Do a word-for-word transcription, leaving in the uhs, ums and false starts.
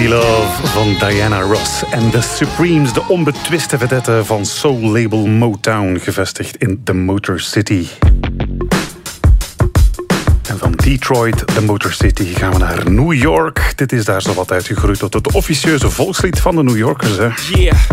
Crazy Love van Diana Ross en The Supremes, de onbetwiste vedette van soul-label Motown, gevestigd in de Motor City. En van Detroit, de Motor City, gaan we naar New York. Dit is daar zowat uitgegroeid tot het officieuze volkslied van de New Yorkers. Hè? Yeah.